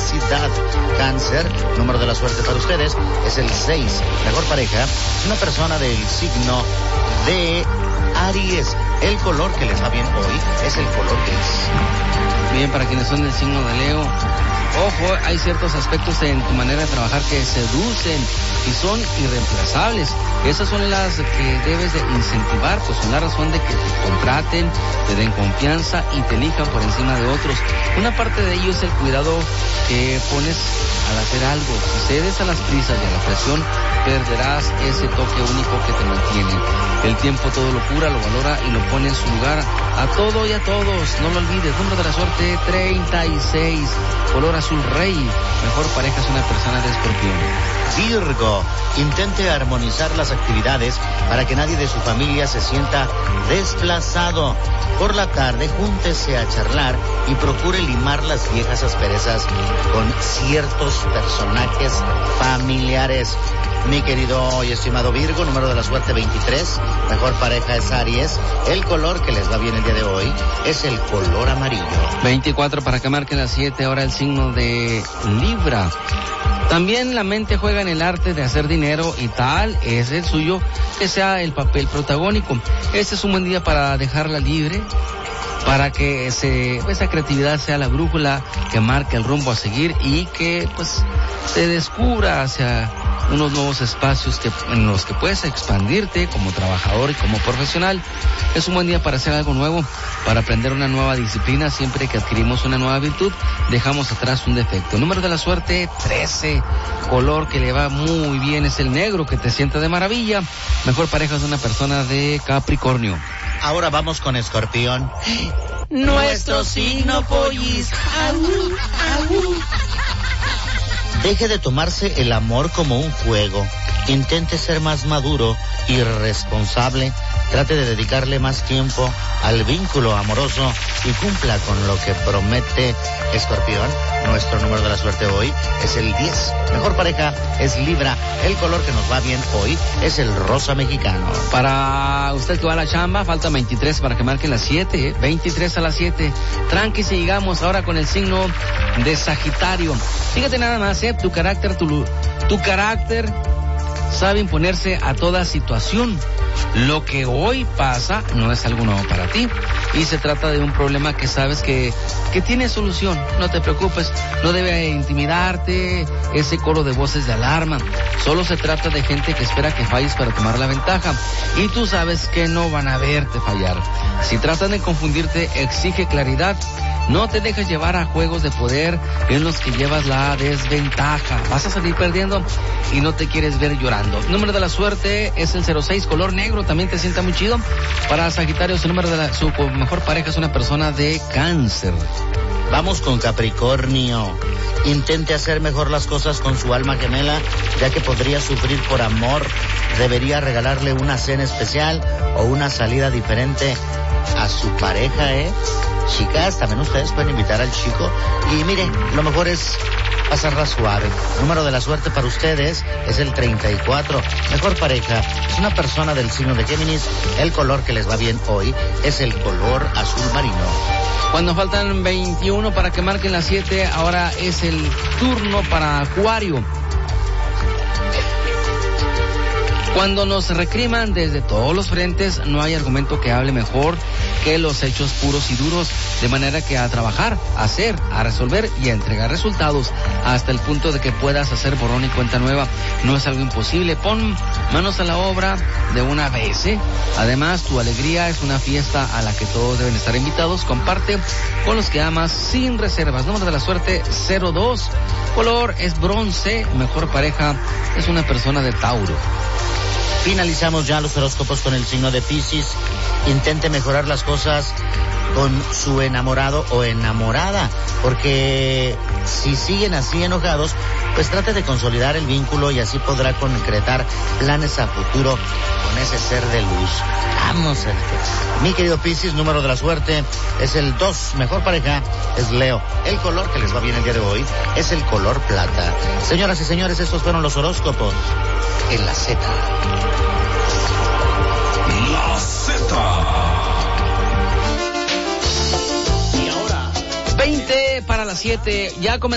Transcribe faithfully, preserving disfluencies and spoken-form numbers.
felicidad. Cáncer, número de la suerte para ustedes es el seis. Mejor pareja es una persona del signo de Aries. El color que les va bien hoy es el color gris. Bien, para quienes son del signo de Leo, ojo, hay ciertos aspectos en tu manera de trabajar que seducen y son irreemplazables. Esas son las que debes de incentivar, pues son la razón de que te contraten, te den confianza y te elijan por encima de otros. Una parte de ello es el cuidado que pones al hacer algo. Si cedes a las prisas y a la presión, perderás ese toque único que te mantiene. El tiempo todo lo cura, lo valora y lo pone en su lugar a todo y a todos. No lo olvides. Número de la suerte treinta y seis. Color azul rey. Mejor pareja es una persona de Escorpión. Virgo, intente armonizar las actividades para que nadie de su familia se sienta desplazado. Por la tarde, júntese a charlar y procure limar las viejas asperezas con ciertos personajes familiares. Mi querido y estimado Virgo, número de la suerte veintitrés, mejor pareja es Aries. El color que les va bien el día de hoy es el color amarillo. veinticuatro para que marquen las siete, ahora el signo de Libra. También la mente juega en el arte de hacer dinero y tal es el suyo que sea el papel protagónico. Este es un buen día para dejarla libre, para que se, esa creatividad sea la brújula que marque el rumbo a seguir y que pues te descubra hacia unos nuevos espacios que, en los que puedes expandirte como trabajador y como profesional. Es un buen día para hacer algo nuevo, para aprender una nueva disciplina. Siempre que adquirimos una nueva virtud, dejamos atrás un defecto. Número de la suerte trece. Color que le va muy bien es el negro, que te sienta de maravilla. Mejor pareja es una persona de Capricornio. Ahora vamos con Escorpión. Nuestro signo pollis. Aú, aú. Deje de tomarse el amor como un juego. Intente ser más maduro y responsable. Trate de dedicarle más tiempo al vínculo amoroso y cumpla con lo que promete. Escorpión, nuestro número de la suerte hoy es el diez. Mejor pareja es Libra. El color que nos va bien hoy es el rosa mexicano. Para usted que va a la chamba, falta veintitrés para que marquen las siete. veintitrés a las siete. Tranqui, si llegamos ahora con el signo de Sagitario. Fíjate nada más, ¿eh? Tu carácter, tu, tu carácter sabe imponerse a toda situación. Lo que hoy pasa no es algo nuevo para ti y se trata de un problema que sabes que, que tiene solución. No te preocupes, no debe intimidarte ese coro de voces de alarma. Solo se trata de gente que espera que falles para tomar la ventaja y tú sabes que no van a verte fallar. Si tratan de confundirte, exige claridad. No te dejes llevar a juegos de poder en los que llevas la desventaja. Vas a salir perdiendo y no te quieres ver llorando. Número de la suerte es el cero seis, color negro, también te sienta muy chido. Para Sagitario, su número de la, su mejor pareja es una persona de Cáncer. Vamos con Capricornio. Intente hacer mejor las cosas con su alma gemela, ya que podría sufrir por amor. Debería regalarle una cena especial o una salida diferente a su pareja, ¿eh? Chicas, también ustedes pueden invitar al chico y mire, lo mejor es pasarla suave. Número de la suerte para ustedes es el treinta y cuatro. Mejor pareja es una persona del signo de Géminis. El color que les va bien hoy es el color azul marino. Cuando faltan veintiuno para que marquen las siete, ahora es el turno para Acuario. Cuando nos recriman desde todos los frentes, no hay argumento que hable mejor que los hechos puros y duros, de manera que a trabajar, a hacer, a resolver y a entregar resultados hasta el punto de que puedas hacer borrón y cuenta nueva. No es algo imposible, pon manos a la obra de una vez, ¿eh? Además, tu alegría es una fiesta a la que todos deben estar invitados. Comparte con los que amas sin reservas. Número de la suerte cero dos, color es bronce, mejor pareja es una persona de Tauro. Finalizamos ya los horóscopos con el signo de Piscis. Intente mejorar las cosas con su enamorado o enamorada, porque si siguen así enojados, pues trate de consolidar el vínculo y así podrá concretar planes a futuro con ese ser de luz. Vamos, mi querido Piscis, número de la suerte es el dos. Mejor pareja es Leo. El color que les va bien el día de hoy es el color plata. Señoras y señores, estos fueron los horóscopos en la Z. La Z. Y ahora, veinte para las siete, ya comenzamos.